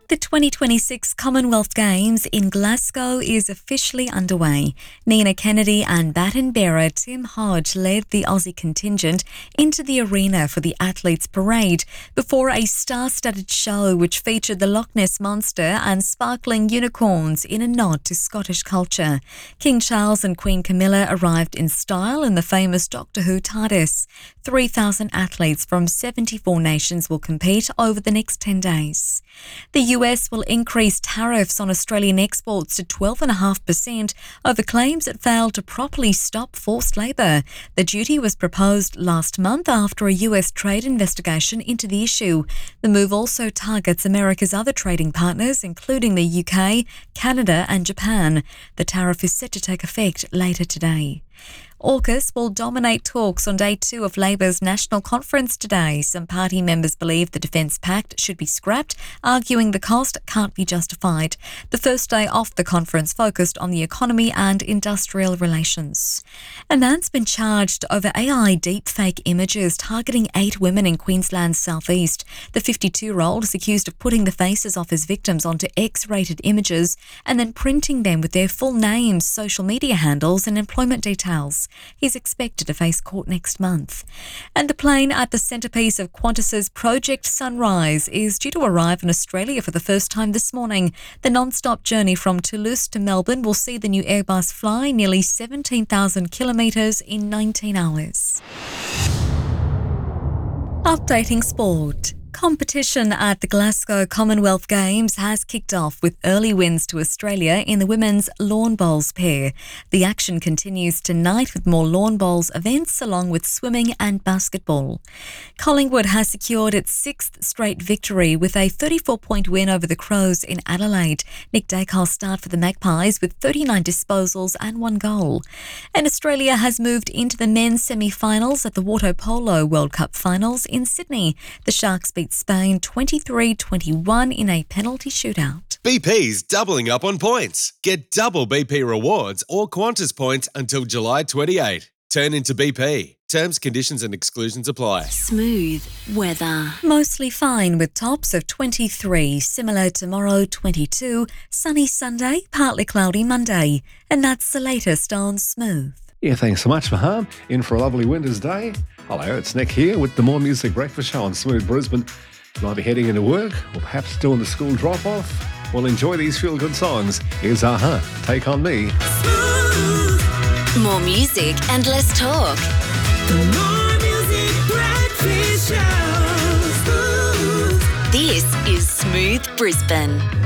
The 2026 Commonwealth Games in Glasgow is officially underway. Nina Kennedy and baton bearer Tim Hodge led the Aussie contingent into the arena for the athletes' parade before a star-studded show which featured the Loch Ness Monster and sparkling unicorns in a nod to Scottish culture. King Charles and Queen Camilla arrived in style in the famous Doctor Who TARDIS. 3,000 athletes from 74 nations will compete over the next 10 days. The US will increase tariffs on Australian exports to 12.5% over claims it failed to properly stop forced labour. The duty was proposed last month after a US trade investigation into the issue. The move also targets America's other trading partners, including the UK, Canada and Japan. The tariff is set to take effect later today. AUKUS will dominate talks on day 2 of Labor's national conference today. Some party members believe the Defence Pact should be scrapped, arguing the cost can't be justified. The first day off the conference focused on the economy and industrial relations. A man's been charged over AI deepfake images targeting 8 women in Queensland's southeast. The 52-year-old is accused of putting the faces of his victims onto X-rated images and then printing them with their full names, social media handles and employment details. He's expected to face court next month. And the plane at the centrepiece of Qantas's Project Sunrise is due to arrive in Australia for the first time this morning. The non-stop journey from Toulouse to Melbourne will see the new Airbus fly nearly 17,000 kilometres in 19 hours. Updating sport. Competition at the Glasgow Commonwealth Games has kicked off with early wins to Australia in the women's lawn bowls pair. The action continues tonight with more lawn bowls events along with swimming and basketball. Collingwood has secured its 6th straight victory with a 34-point win over the Crows in Adelaide. Nick Daicos starred for the Magpies with 39 disposals and 1 goal. And Australia has moved into the men's semi-finals at the Water Polo World Cup finals in Sydney. The Sharks beat Spain 23-21 in a penalty shootout. BP's doubling up on points. Get double BP rewards or Qantas points until July 28. Turn into BP. Terms, conditions and exclusions apply. Smooth weather. Mostly fine with tops of 23, similar tomorrow 22, sunny Sunday, partly cloudy Monday. And that's the latest on Smooth. Yeah, thanks so much, Maham. In for a lovely winter's day. Hello, it's Nick here with the More Music Breakfast Show on Smooth Brisbane. You might be heading into work or perhaps doing the school drop-off. Well, enjoy these feel-good songs. Here's Aha, Take On Me. Smooth. More music and less talk. The More Music Breakfast Show. Smooth. This is Smooth Brisbane.